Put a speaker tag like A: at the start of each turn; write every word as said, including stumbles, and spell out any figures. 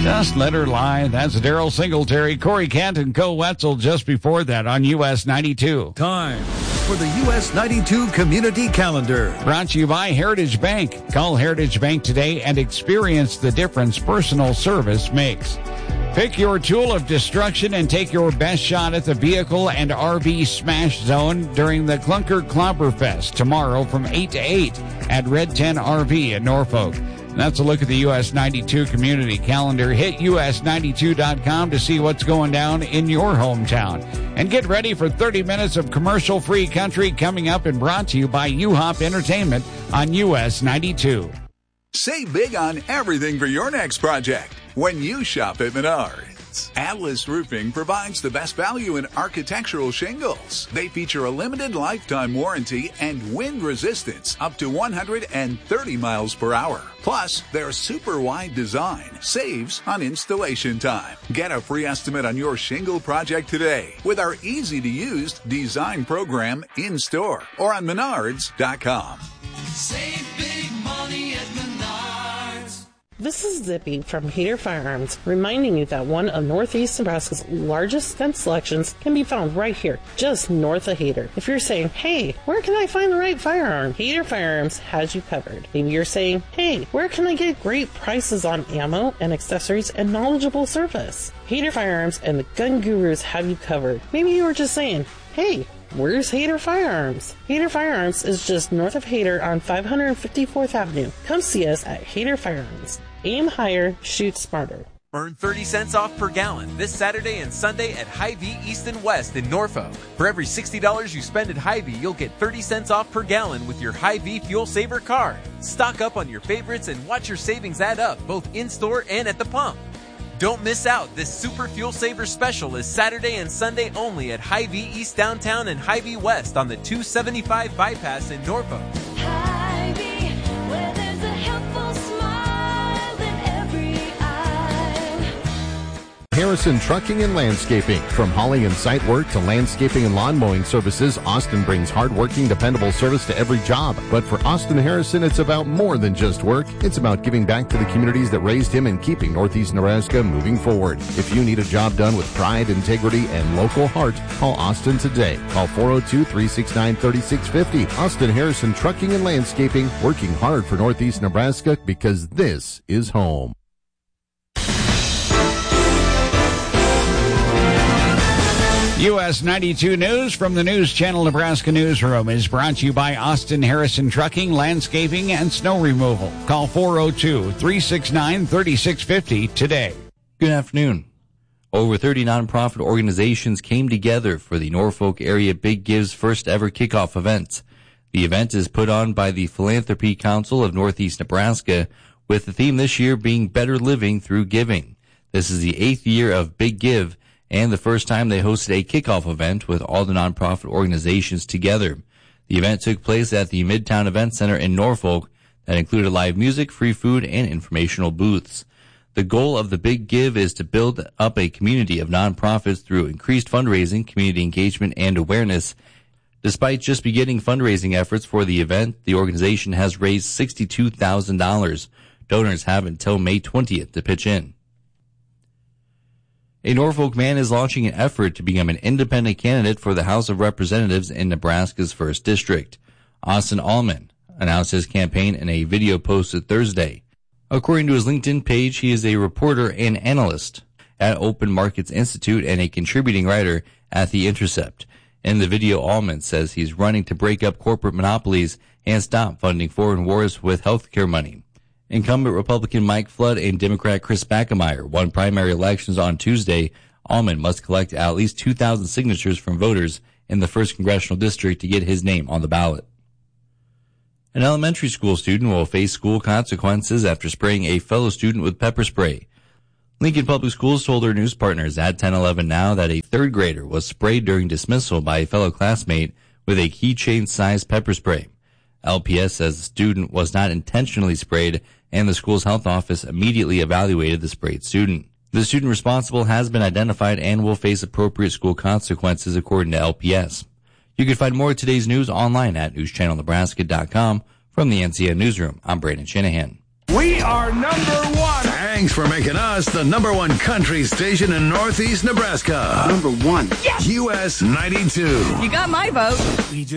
A: Just let her lie. That's Daryl Singletary, Corey Kent, and Co Wetzel just before that on U S ninety-two.
B: Time for the U S ninety-two Community Calendar.
A: Brought to you by Heritage Bank. Call Heritage Bank today and experience the difference personal service makes. Pick your tool of destruction and take your best shot at the vehicle and R V smash zone during the Clunker Clobber Fest tomorrow from eight to eight at Red ten R V in Norfolk. That's a look at the U S ninety-two Community Calendar. Hit U S ninety-two dot com to see what's going down in your hometown. And get ready for thirty minutes of commercial-free country coming up and brought to you by U-Hop Entertainment on U S ninety-two.
C: Save big on everything for your next project when you shop at Menards. Atlas Roofing provides the best value in architectural shingles. They feature a limited lifetime warranty and wind resistance up to one hundred thirty miles per hour. Plus, their super wide design saves on installation time. Get a free estimate on your shingle project today with our easy-to-use design program in-store or on menards dot com.
D: Save big money at Menards.
E: This is Zippy from Hayter Firearms, reminding you that one of Northeast Nebraska's largest gun selections can be found right here, just north of Hayter. If you're saying, hey, where can I find the right firearm? Hayter Firearms has you covered. Maybe you're saying, hey, where can I get great prices on ammo and accessories and knowledgeable service? Hayter Firearms and the Gun Gurus have you covered. Maybe you were just saying, hey, where's Hayter Firearms? Hayter Firearms is just north of Hayter on five hundred fifty-fourth Avenue. Come see us at Hayter Firearms. Aim higher, shoot smarter.
F: Earn thirty cents off per gallon this Saturday and Sunday at Hy-Vee East and West in Norfolk. For every sixty dollars you spend at Hy-Vee, you'll get thirty cents off per gallon with your Hy-Vee Fuel Saver card. Stock up on your favorites and watch your savings add up both in-store and at the pump. Don't miss out. This Super Fuel Saver special is Saturday and Sunday only at Hy-Vee East Downtown and Hy-Vee West on the two seventy-five bypass in Norfolk.
D: Hy-Vee, where there's a helpful smile in every eye.
G: Harrison Trucking and Landscaping. From hauling and site work to landscaping and lawn mowing services, Austin brings hard-working, dependable service to every job. But for Austin Harrison, it's about more than just work. It's about giving back to the communities that raised him and keeping Northeast Nebraska moving forward. If you need a job done with pride, integrity, and local heart, call Austin today. Call four oh two, three six nine, three six five oh. Austin Harrison Trucking and Landscaping, working hard for Northeast Nebraska because this is home.
A: U S ninety-two News from the News Channel Nebraska Newsroom is brought to you by Austin Harrison Trucking, Landscaping, and Snow Removal. Call four oh two, three six nine, three six five oh today.
H: Good afternoon. Over thirty nonprofit organizations came together for the Norfolk area Big Give's first ever kickoff event. The event is put on by the Philanthropy Council of Northeast Nebraska, with the theme this year being Better Living Through Giving. This is the eighth year of Big Give, and the first time they hosted a kickoff event with all the nonprofit organizations together. The event took place at the Midtown Event Center in Norfolk that included live music, free food, and informational booths. The goal of the Big Give is to build up a community of nonprofits through increased fundraising, community engagement, and awareness. Despite just beginning fundraising efforts for the event, the organization has raised sixty-two thousand dollars. Donors have until May twentieth to pitch in. A Norfolk man is launching an effort to become an independent candidate for the House of Representatives in Nebraska's first District. Austin Allman announced his campaign in a video posted Thursday. According to his LinkedIn page, he is a reporter and analyst at Open Markets Institute and a contributing writer at The Intercept. In the video, Allman says he's running to break up corporate monopolies and stop funding foreign wars with healthcare money. Incumbent Republican Mike Flood and Democrat Chris Backemeyer won primary elections on Tuesday. Allman must collect at least two thousand signatures from voters in the first congressional district to get his name on the ballot. An elementary school student will face school consequences after spraying a fellow student with pepper spray. Lincoln Public Schools told their news partners at ten eleven Now that a third grader was sprayed during dismissal by a fellow classmate with a keychain-sized pepper spray. L P S says the student was not intentionally sprayed, and the school's health office immediately evaluated the sprayed student. The student responsible has been identified and will face appropriate school consequences, according to L P S. You can find more of today's news online at news channel nebraska dot com. From the N C N Newsroom, I'm Brandon Shanahan.
B: We are number one. Hang Thanks for making us the number one country station in Northeast Nebraska.
I: Number one.
B: U S ninety-two.
J: You got my vote.